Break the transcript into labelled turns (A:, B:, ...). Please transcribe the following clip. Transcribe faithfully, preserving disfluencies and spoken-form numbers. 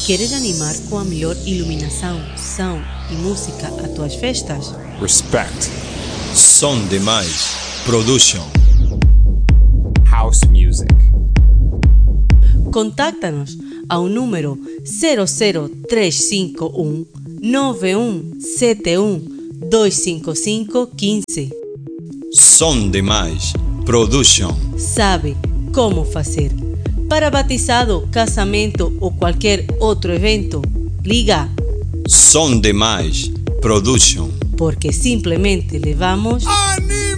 A: Queres animar com a melhor iluminação, som e música a tuas festas?
B: Respect. Som Demais Production. House Music.
A: Contáctanos ao número zero zero três cinco um nove um sete um dois cinco cinco um cinco.
B: Som Demais Production.
A: Sabe como fazer. Para batizado, casamento ou qualquer outro evento, liga
B: Som Demais Production.
A: porque simplesmente levamos
B: Anima!